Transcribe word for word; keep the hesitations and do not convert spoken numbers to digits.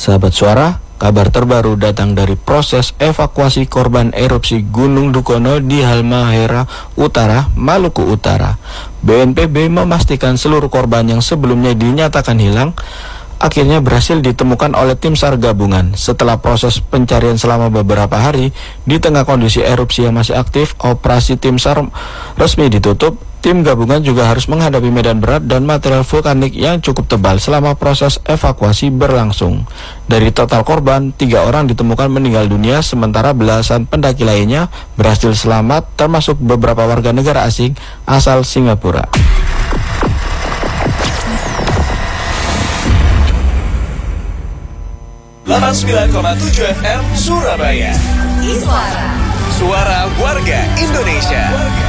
Sahabat Suara, kabar terbaru datang dari proses evakuasi korban erupsi Gunung Dukono di Halmahera Utara, Maluku Utara. B N P B memastikan seluruh korban yang sebelumnya dinyatakan hilang akhirnya berhasil ditemukan oleh tim SAR gabungan. Setelah proses pencarian selama beberapa hari, di tengah kondisi erupsi yang masih aktif, operasi tim SAR resmi ditutup. Tim gabungan juga harus menghadapi medan berat dan material vulkanik yang cukup tebal selama proses evakuasi berlangsung. Dari total korban, tiga orang ditemukan meninggal dunia, sementara belasan pendaki lainnya berhasil selamat, termasuk beberapa warga negara asing asal Singapura. delapan puluh sembilan koma tujuh F M Surabaya. Iswara. Suara warga Indonesia.